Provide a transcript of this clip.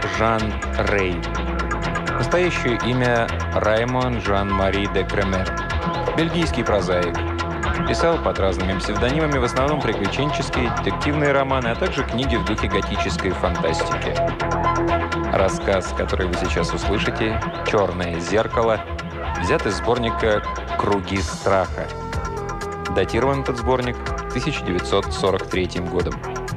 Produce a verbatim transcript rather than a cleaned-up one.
Жан Рей. Настоящее имя Раймон Жан-Мари де Кремер. Бельгийский прозаик. Писал под разными псевдонимами, в основном приключенческие, детективные романы, а также книги в духе готической фантастики. Рассказ, который вы сейчас услышите, «Черное зеркало», взят из сборника «Круги страха». Датирован этот сборник тысяча девятьсот сорок третьим годом.